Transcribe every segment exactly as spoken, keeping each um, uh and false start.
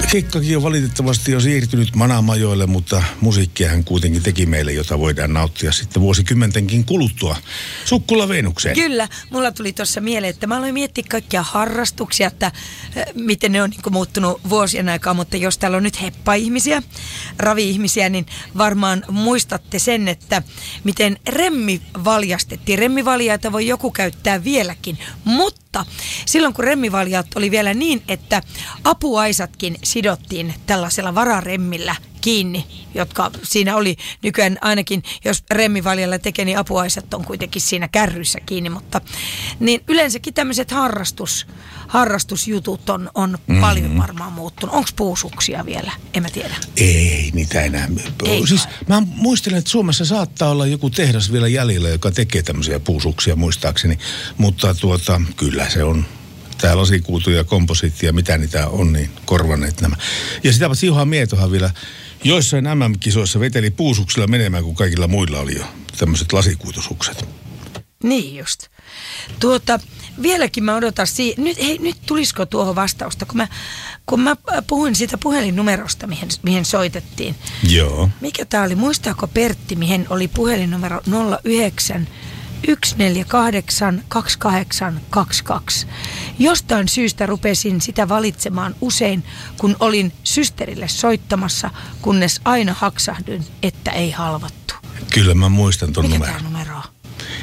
Keikkakin on valitettavasti jo siirtynyt Manamajoille, mutta musiikkia hän kuitenkin teki meille, jota voidaan nauttia sitten vuosikymmentenkin kuluttua. Sukkula Venukseen. Kyllä, mulla tuli tuossa mieleen, että mä aloin miettiä kaikkia harrastuksia, että äh, miten ne on niin kuin muuttunut vuosien aikaa, mutta jos täällä on nyt heppa-ihmisiä, ravi-ihmisiä, niin varmaan muistatte sen, että miten remmi valjastettiin. Remmivaljaita voi joku käyttää vieläkin, mutta silloin kun remmivaljat oli vielä niin, että apuaisatkin sidottiin tällaisella vararemmillä kiinni, jotka siinä oli nykyään ainakin, jos remmivaljalla tekee, niin apuaisat on kuitenkin siinä kärryssä kiinni, mutta niin yleensäkin tämmöiset harrastus, harrastusjutut on, on mm-hmm. paljon varmaan muuttunut. Onko puusuksia vielä? En mä tiedä. Ei niitä enää. Ei siis mä muistelen, että Suomessa saattaa olla joku tehdas vielä jäljellä, joka tekee tämmöisiä puusuksia muistaakseni, mutta tuota, kyllä se on. Tää lasikuutu ja komposiitti ja mitä niitä on, niin korvanneet nämä. Ja sitä paitsi Juha Mietohan vielä joissain M M-kisoissa veteli puusuksilla menemään, kun kaikilla muilla oli jo tämmöiset lasikuitusukset. Niin just. Tuota, vieläkin mä odotan siihen. Nyt, hei, nyt tulisiko tuohon vastausta, kun mä, kun mä puhuin siitä puhelinnumerosta, mihin, mihin soitettiin. Joo. Mikä tää oli? Muistaako Pertti, mihin oli puhelinnumero nolla yhdeksän yksi neljä kahdeksan kaksi kahdeksan kaksi kaksi. Jostain syystä rupesin sitä valitsemaan usein, kun olin systerille soittamassa, kunnes aina haksahdyin, että ei halvattu. Kyllä mä muistan ton numeron. Mikä tää numero on?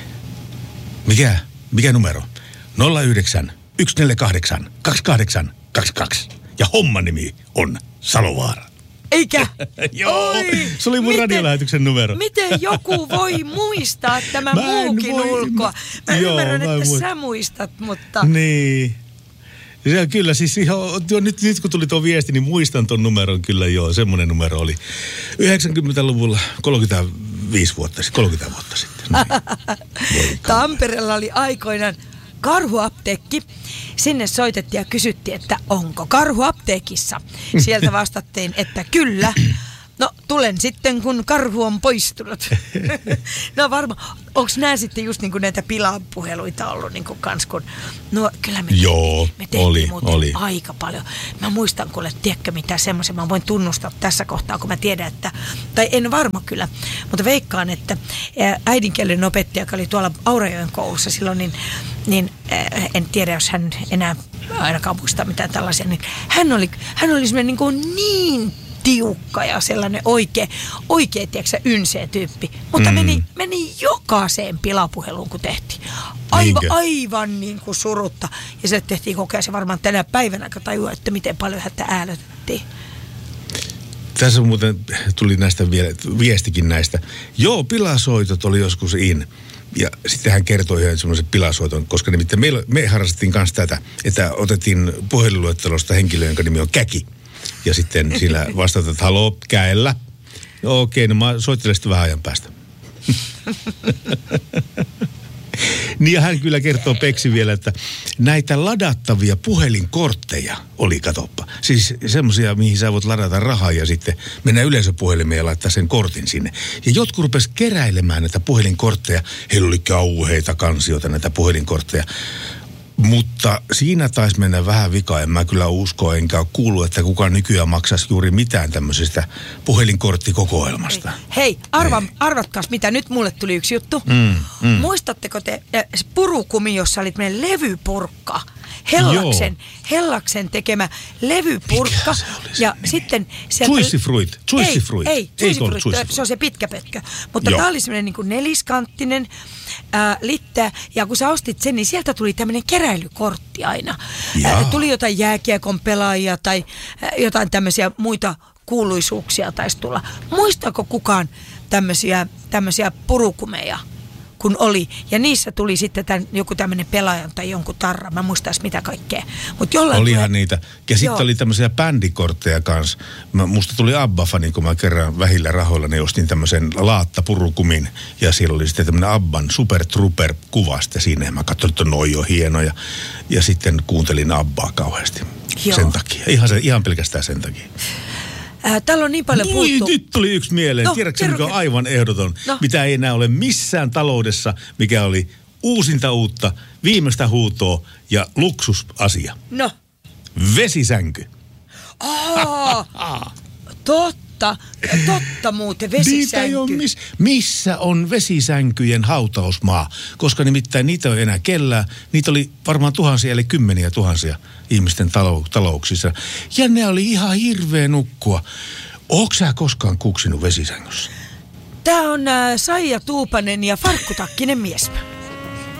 Mikä? Mikä numero? nolla yhdeksän yksi neljä kahdeksan kaksi kahdeksan kaksi kaksi. Ja homman nimi on Salovaara. Eikä? Joo, Oi, se oli mun miten, radiolähetyksen numero. Miten joku voi muistaa tämän mä muukin voi, ulkoa? Mä joo, ymmärrän, mä että muist... sä muistat, mutta... Niin. Se, kyllä siis ihan, jo, nyt, nyt kun tuli tuo viesti, niin muistan ton numeron kyllä joo. Semmoinen numero oli yhdeksänkymmentäluvulla kolmekymmentäviisi vuotta sitten, kolmekymmentä vuotta sitten. Niin. Tampereella oli aikoinaan karhuapteekki. Sinne soitettiin ja kysyttiin, että onko karhu apteekissa. Sieltä vastattiin, että kyllä. No, tulen sitten, kun karhu on poistunut. No varmaan, onko nämä sitten just niin kuin näitä pilapuheluita ollut niin kuin kans, kun... No, kyllä me Joo, tehtiin, me tehtiin oli, muuten oli. aika paljon. Mä muistan, kuule, tiedätkö mitä semmoisen, mä voin tunnustaa tässä kohtaa, kun mä tiedän, että... Tai en varma kyllä, mutta veikkaan, että äidinkielen opettaja, joka oli tuolla Aurajoen koulussa silloin, niin... niin en tiedä, jos hän enää ainakaan muistaa mitään tällaisia, niin hän oli, hän oli semmoinen niin kuin niin tiukka ja sellainen oikea, oikea tiedätkö, ynseä tyyppi. Mutta mm. meni, meni jokaiseen pilapuheluun, kun tehtiin. Aivan, aivan niin kuin surutta. Ja se tehtiin kokea se varmaan tänä päivänä, kun tajua, että miten paljon häntä äälytettiin. Tässä muuten tuli näistä vielä, viestikin näistä. Joo, pilasoitot oli joskus in. Ja sitten hän kertoi ihan semmoisen pilasoiton, koska nimittäin me, me harrastettiin kanssa tätä, että otettiin puhelinluettelosta henkilö, jonka nimi on Käki. Ja sitten sillä vastataan, että haloo, käellä. No, okei, no mä soittelen sitten vähän ajan päästä. Niin ja hän kyllä kertoo Peksi vielä, että näitä ladattavia puhelinkortteja oli, katoppa. Siis semmoisia, mihin sä voit ladata rahaa ja sitten mennä yleisöpuhelimeen ja laittaa sen kortin sinne. Ja jotkut rupes keräilemään näitä puhelinkortteja. Heillä oli kauheita kansioita näitä puhelinkortteja. Mutta siinä taisi mennä vähän vikaa. En mä kyllä usko, enkä ole kuullut, että kukaan nykyään maksaisi juuri mitään tämmöisestä puhelinkorttikokoelmasta. Hei, arva, arvatkaas mitä, nyt mulle tuli yksi juttu. Mm, mm. Muistatteko te Purukumi, jossa oli meidän levypurkka? Hellaksen, Hellaksen tekemä levypurkka. Ja sitten... Juicy Fruit. Juicy Fruit. Ei, ei, Juicy Fruit. Fruit. Se on se pitkä pötkö. Mutta tämä oli semmoinen niin kuin neliskanttinen ää, littää. Ja kun sä ostit sen, niin sieltä tuli tämmöinen keräilykortti aina. Ää, tuli jotain jääkiekon pelaajia tai ää, jotain tämmöisiä muita kuuluisuuksia taisi tulla. Muistaako kukaan tämmöisiä, tämmöisiä purukumeja? Kun oli. Ja niissä tuli sitten tämän, joku tämmöinen pelaajan tai jonkun tarra. Mä muistais mitä kaikkea. Mut jollain Olihan tulee... niitä. Ja sitten oli tämmöisiä bändikortteja kanssa. Mä, musta tuli Abba-fani, kun mä kerran vähillä rahoilla ne ostin tämmöisen laattapurukumin. Ja siellä oli sitten tämmöinen Abban Super Trooper kuvasta siinä. Ja mä katsoin, että noi on hienoja. Ja sitten kuuntelin Abbaa kauheasti. Joo. Sen takia. Ihan, se, ihan pelkästään sen takia. Äh, täällä on niin paljon puhuttu. Ui, nyt tuli yksi mieleen. No, tiedätkö, mikä on aivan ehdoton? No. Mitä ei enää ole missään taloudessa, mikä oli uusinta uutta, viimeistä huutoa ja luksusasia. No. Vesisänky. Aa, totta, totta muuten, Niitä ei ole vesisänky. miss, missä on vesisänkyjen hautausmaa, koska nimittäin niitä ei enää kellään. Niitä oli varmaan tuhansia, eli kymmeniä tuhansia ihmisten talou- talouksissa. Ja ne oli ihan hirveä nukkua. Ootko sä koskaan kuksinut vesisängyssä? Tää on äh, Saija Tuupanen ja Farkkutakkinen mies.